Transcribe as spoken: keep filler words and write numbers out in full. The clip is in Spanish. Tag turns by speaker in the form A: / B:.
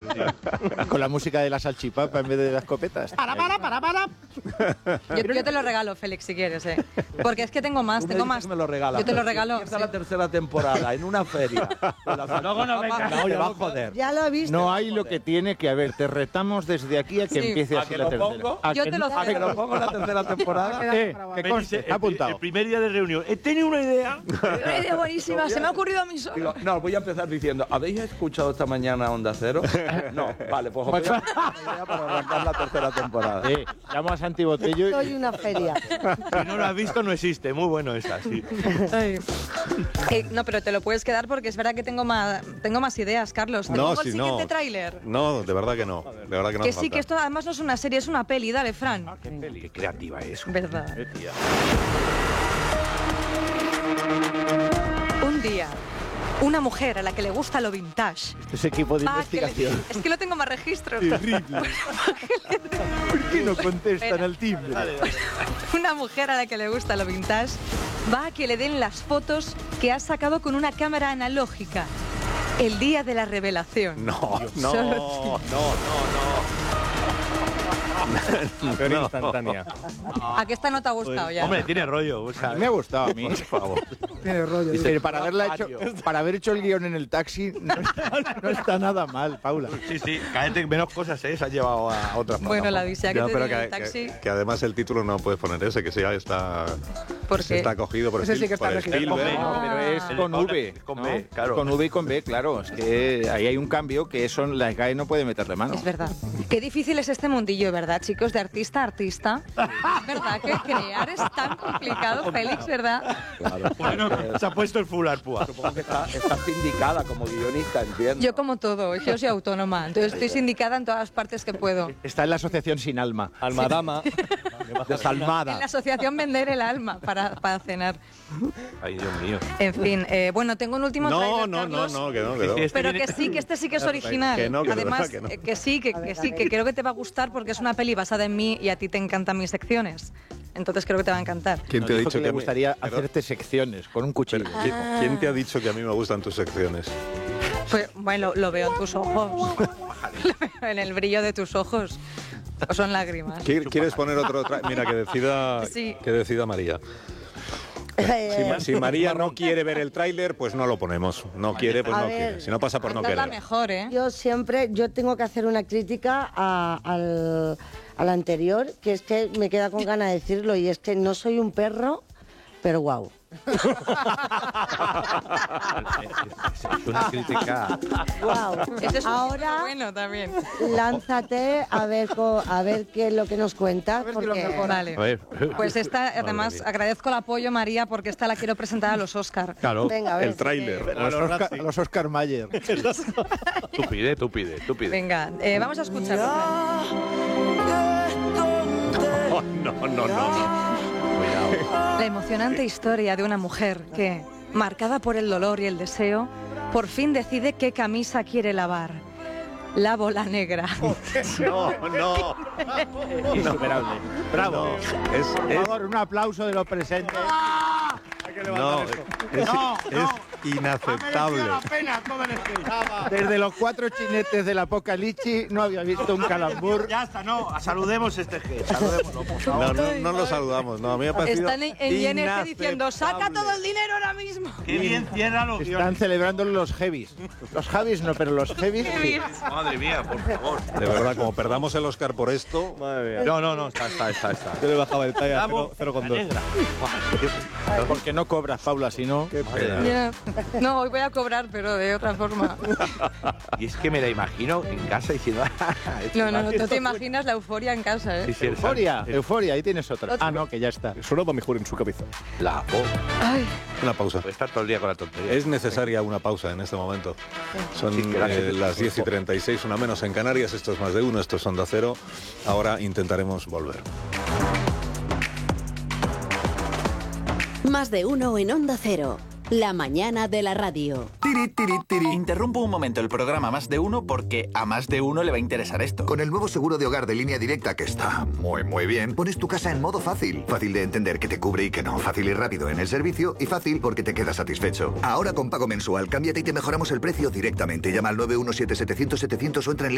A: Con la música de la salchipapa en vez de las escopetas.
B: Para, para, para, para.
C: Yo, yo te lo regalo, Félix, si quieres, ¿eh? Porque es que tengo más, tengo más.
D: Me lo regala.
C: Yo te lo regalo.
D: Empieza sí. la tercera temporada en una feria.
B: Luego no vengas.
D: No, te va a joder.
E: Ya lo he visto.
A: No hay lo que tiene que haber. Te retamos desde aquí a que
C: Sí.
A: empiece
D: ¿A
A: así
D: que
A: la
D: lo
A: tercera.
D: pongo?
A: ¿A
C: Yo
A: que
C: te
A: no?
C: lo
D: ¿A que lo pongo en la tercera temporada?
A: Eh, que conste,
B: El,
A: apuntado.
B: el primer día de reunión. He tenido una idea.
C: Una idea buenísima, se me ha ocurrido a mí solo.
D: Digo, no, voy a empezar diciendo, ¿habéis escuchado esta mañana Onda Cero? No, vale, pues os voy a dar una idea para arrancar la tercera temporada.
A: Eh, llamo a Santi Botello
E: Soy una feria.
B: Si no lo has visto, no existe. Muy bueno esa, sí.
C: Ay. Eh, no, pero te lo puedes quedar porque es verdad que tengo más, tengo más ideas, Carlos. ¿Te
F: No,
C: pongo el
F: si
C: siguiente
F: no.
C: tráiler?
F: No, de verdad que no. De verdad que no.
C: Que
F: hace
C: sí,
F: falta.
C: que esto además no es una serie, es una peli. Dale, Fran.
B: Qué peli, qué creativa es.
C: Verdad.
B: Eh, tía.
C: Un día, una mujer a la que le gusta lo vintage.
A: ese equipo de
C: va a que le-
A: investigación.
C: Es que no tengo más registros.
A: Terrible. ¿Por qué no contestan
C: Espera.
A: al timbre?
C: Una mujer a la que le gusta lo vintage va a que le den las fotos que ha sacado con una cámara analógica. El día de la revelación.
F: No, no,
C: Solo-
F: no, no, no.
G: Peor
F: No.
G: instantánea.
C: ¿A qué esta no te ha gustado ya?
B: Hombre, tiene rollo. O
A: A
B: sea,
A: mí me ha gustado a mí.
F: Por favor.
E: Tiene rollo.
A: Pero para haberla hecho, para haber hecho el guión en el taxi no, no está nada mal, Paula.
B: sí, sí. Cállate, menos cosas, ¿eh? Se ha llevado a otras
C: Bueno, la odisea que
F: No,
C: te
F: pero
C: dio en
F: que,
C: el taxi.
F: que- que además el título no puedes poner ese, que ya está,
C: ¿Por
F: se
C: qué?
F: está cogido por,
E: Ese sí
F: Spiel-
E: que está
F: por
E: registrado.
F: Spielberg.
A: No, pero es
C: Ah.
A: con V.
B: Con
A: ¿no?
B: V, claro.
A: Con V y con B, claro. Es que ahí hay un cambio que eso la C A E no puede meterle mano.
C: Es verdad. Qué difícil es este mundillo, ¿verdad, chicos? De artista a artista. Es verdad que crear es tan complicado, Félix, ¿verdad?
B: Bueno, se ha puesto el full arpúa.
D: Supongo que está, está sindicada como guionista, entiendo.
C: Yo como todo, yo soy autónoma, entonces estoy sindicada en todas las partes que puedo.
A: Está en la asociación Sin Alma.
G: Almadama.
D: Desalmada.
C: En la asociación Vender el Alma para, para cenar.
B: Ay, Dios mío.
C: En fin, eh, bueno, tengo un último
F: No,
C: tráiler,
F: no, no,
C: Carlos,
F: no, que no, que no.
B: Sí, sí,
C: pero que sí, que este sí que es original.
F: Que no, que de
C: Además,
F: verdad que no.
C: eh, que sí, que, que sí, que creo que te va a gustar porque es una peli basada en mí y a ti te encantan mis secciones. Entonces creo que te va a encantar.
F: ¿Quién
A: Nos
F: te ha
A: dijo
F: dicho
A: que
F: que
A: le
F: a mí-
A: gustaría
F: Pero-
A: hacerte secciones con un cuchillo?
F: pero, ¿quién, quién te ha dicho que a mí me gustan tus secciones?
C: Pues bueno, lo veo en tus ojos. Lo veo en el brillo de tus ojos. O son lágrimas.
F: ¿Qui- ¿Quieres poner otro? tra- Mira, que decida,
C: Sí.
F: que decida María. Si, Ma- si María no quiere ver el tráiler, pues no lo ponemos. No quiere, pues
E: A
F: no
E: ver,
F: quiere. Si no pasa por no
C: Esta es la
F: querer.
C: mejor, ¿eh?
E: Yo siempre, yo tengo que hacer una crítica a- al, al anterior, que es que me queda con ganas de decirlo, y es que no soy un perro, pero guau.
B: Es una crítica.
E: Guau.
C: Este es un
E: Ahora
C: bueno también.
E: lánzate a ver, co- a ver qué es lo que nos cuentas, porque
C: Vale.
B: A ver.
C: Pues esta, además,
B: mía.
C: agradezco el apoyo, María, porque esta la quiero presentar a los Oscar.
B: Claro.
E: venga, a ver.
F: El tráiler.
A: A los Oscar, a los Oscar Mayer.
B: Tú pide, tú pide, tú pide.
C: Venga, eh, vamos a escucharlo.
F: Oh, no, no, no.
C: La emocionante historia de una mujer que, marcada por el dolor y el deseo, por fin decide qué camisa quiere lavar. La bola negra.
F: No, no.
A: Insuperable. Bravo.
F: Es,
A: Por
F: es,
A: favor, un aplauso de los presentes.
F: no, es, es inaceptable.
A: Desde los cuatro chinetes del Apocalipsis no había visto un calambur.
B: Ya está, no. Saludemos este G. Saludémoslo, por favor.
F: No, no, no lo saludamos. No, a mí me ha parecido
C: Están en, en Y N F diciendo, saca
F: inaceptable.
C: todo el dinero ahora mismo.
B: Qué bien cierra los
A: Están
B: guiones.
A: celebrando los heavies. Los Javis no, pero los heavies sí.
B: Madre mía, por favor.
F: De verdad, como perdamos el Oscar por esto,
G: Madre mía.
B: No, no, no. Está, está, está. está.
G: Yo le bajaba el talla a
B: Vamos,
G: cero coma
B: la
G: dos.
B: negra.
A: Porque no cobras, Paula, si no.
C: Ya. No, hoy voy a cobrar, pero de otra forma.
B: Y es que me la imagino en casa diciendo.
C: No, no, no, no te imaginas la euforia en casa, ¿eh?
B: Sí, sí,
A: Euforia,
B: es-
A: euforia, ahí tienes otra. Ah, no, que ya está.
G: Sonaba mejor en su cabeza.
B: La voz.
C: Ay,
F: una pausa.
B: Puede estar todo el día con la tontería.
F: Es necesaria una pausa en este momento. Son
B: Sí, gracias.
F: eh, las diez y treinta y seis, una menos en Canarias. Esto es Más de Uno, esto es Onda Cero. Ahora intentaremos volver.
H: Más de uno en Onda Cero. La mañana de la radio.
I: Tiri, tiri, tiri. Interrumpo un momento el programa Más de Uno porque a más de uno le va a interesar esto.
J: Con el nuevo seguro de hogar de Línea Directa, que está muy, muy bien, pones tu casa en modo fácil. Fácil de entender que te cubre y que no. Fácil y rápido en el servicio y fácil porque te quedas satisfecho. Ahora con pago mensual, cámbiate y te mejoramos el precio directamente. Llama al nueve uno siete setecientos setecientos o entra en